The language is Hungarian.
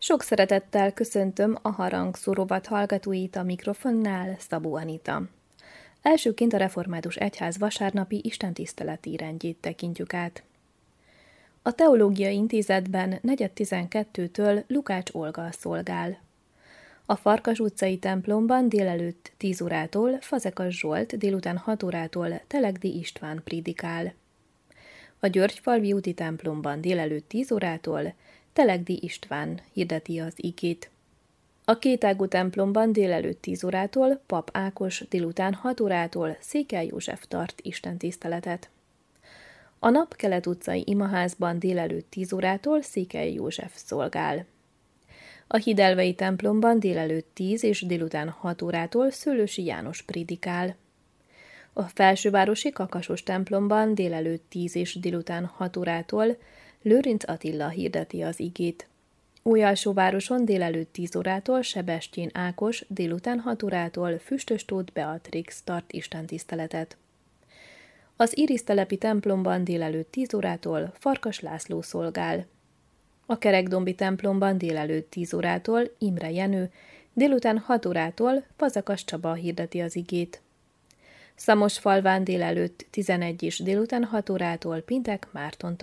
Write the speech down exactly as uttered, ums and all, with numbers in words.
Sok szeretettel köszöntöm a Harangszó rovat hallgatóit, a mikrofonnál Szabó Anita. Elsőként a Református Egyház vasárnapi istentiszteleti rendjét tekintjük át. A Teológiai Intézetben negyven tizenkettőtől Lukács Olga szolgál. A Farkas utcai templomban délelőtt tíz órától Fazekas Zsolt, délután hat órától Telegdi István prédikál. A Györgyfalvi úti templomban délelőtt tíz órától Telegdi István hirdeti az igét. A Kétágú templomban délelőtt tíz órától Pap Ákos, délután hat órától Székely József tart istentiszteletet. A Napkelet utcai imaházban délelőtt tíz órától Székely József szolgál. A Hidelvei templomban délelőtt tíz és délután hat órától Szőlősi János prédikál. A Felsővárosi Kakasos templomban délelőtt tíz és délután hat órától Lőrinc Attila hirdeti az igét. Újalsóvároson délelőtt tíz órától Sebestyén Ákos, délután hat órától Füstöstóth Beatrix tart istentiszteletet. Az Irisztelepi templomban délelőtt tíz órától Farkas László szolgál. A Kerekdombi templomban délelőtt tíz órától Imre Jenő, délután hat órától Fazekas Csaba hirdeti az igét. Szamosfalván délelőtt tizenegy és délután hat órától Pintek Márton